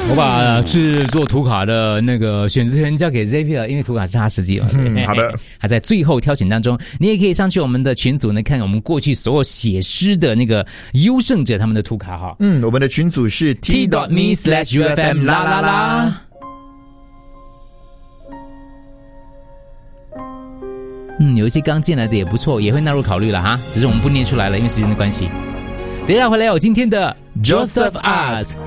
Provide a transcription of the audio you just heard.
我把制作图卡的那个选择权交给 ZP 了，因为图卡是他设计了。 好的， 还在最后挑选当中，你也可以上去我们的群组呢，看我们过去所有写诗的那个优胜者他们的图卡哈。 我们的群组是 t.me/UFM 啦啦啦。有一些刚进来的也不错，也会纳入考虑了哈，只是我们不念出来了，因为时间的关系。等一下回来有今天的 Joseph Ask。